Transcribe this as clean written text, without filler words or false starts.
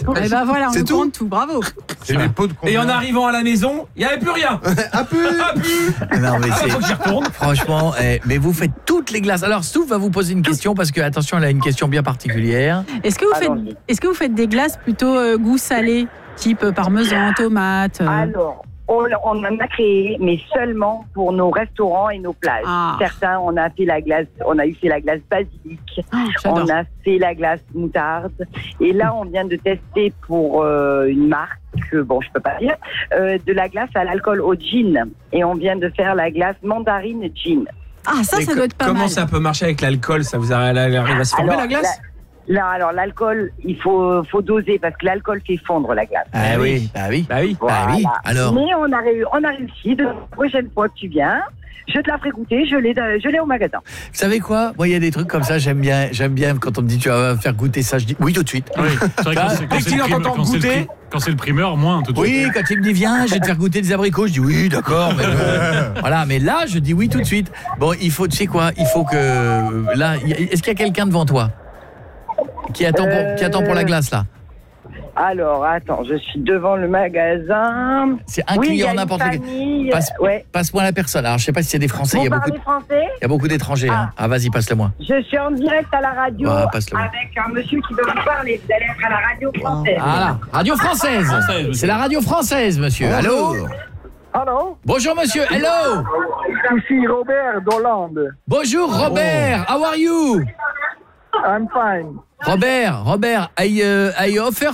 Et ben voilà, on C'est nous tout compte tout, bravo. C'est des pots de combien? Et en arrivant à la maison, il n'y avait plus rien. Ah, pu. Non, mais Faut que j'y retourne. franchement, mais vous faites toutes les glaces. Alors, Stouff va vous poser une question parce que, attention, elle a une question bien particulière. Est-ce que vous faites des glaces plutôt goût salé, type parmesan, tomate Alors, on en a créé, mais seulement pour nos restaurants et nos plages. Certains, on a eu fait la glace basilic, j'adore. on a fait la glace moutarde, et là, on vient de tester pour une marque, bon, je peux pas dire, de la glace à l'alcool au gin, et on vient de faire la glace mandarine gin. Ah, ça doit être pas mal. Comment ça peut marcher avec l'alcool? Ça vous arrive à se former la glace? Alors l'alcool, il faut doser parce que l'alcool fait fondre la glace. Ah oui. Voilà. Alors. Mais on a réussi. La prochaine fois que tu viens, je te la ferai goûter. Je l'ai au magasin. Vous savez quoi? Moi, il y a des trucs comme ça, j'aime bien quand on me dit tu vas faire goûter ça, je dis oui tout de suite. Oui, c'est vrai quand c'est le primeur, moins tout de suite. Oui, quand il me dit viens, je vais te faire goûter des abricots, je dis oui, d'accord, mais voilà, mais là je dis oui tout de suite. Bon, tu sais quoi? Il faut que là, est-ce qu'il y a quelqu'un devant toi qui attend pour la glace là? Alors, attends, je suis devant le magasin. C'est un client n'importe quel. Passe-moi la personne. Alors, je sais pas si c'est des Français. Vous parlez français? Il y a beaucoup d'étrangers. Ah, vas-y, passe-le-moi. Je suis en direct à la radio avec passe-le-moi. un monsieur qui veut vous parler. Vous allez être à la radio française. Voilà, radio française. C'est la radio française, monsieur. Allô? Allô? Bonjour, monsieur. Hello. Ici Robert d'Hollande. Bonjour, Robert. How are you? I'm fine. Robert, I offer